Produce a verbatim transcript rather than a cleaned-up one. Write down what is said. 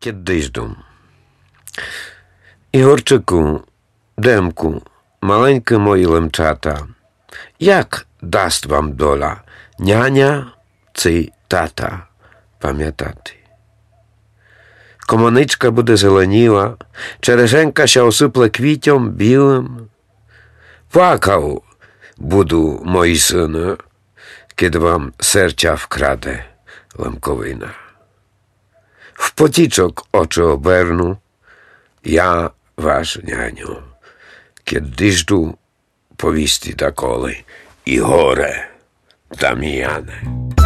Кидись дум. Ігорчику, Демку, маленькі мої лемчата, як дасть вам доля, няня чи тата пам'ятати? Комоничка буде зеленіла, черешенька ся осипле квітям білим. Плакав буду, мої сини, кid вам серця вкраде лемковина. В потічок очі оберну, я ваш няню, кid дижду повісти доколи і горе Дам'яне.